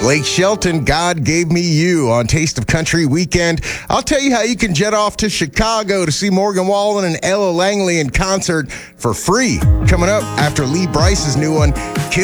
Blake Shelton, God Gave Me You on Taste of Country Weekend. I'll tell you how you can jet off to Chicago to see Morgan Wallen and Ella Langley in concert for free. Coming up after Lee Brice's new one,